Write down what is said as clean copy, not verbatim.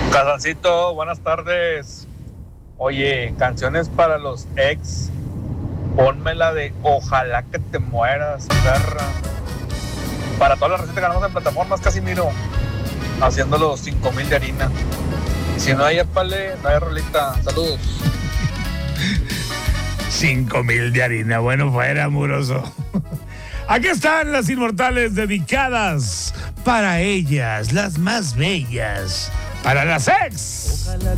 Casancito, buenas tardes. Oye, canciones para los ex. Ponme la de Ojalá que te mueras, perra. Para todas las recetas que ganamos en plataformas, Casimiro. Haciendo los 5,000 de harina. Y si no hay apale, no hay rolita. Saludos. 5,000 de harina. Bueno, fuera, muroso. Aquí están las inmortales dedicadas para ellas, las más bellas, para las ex. Ojalá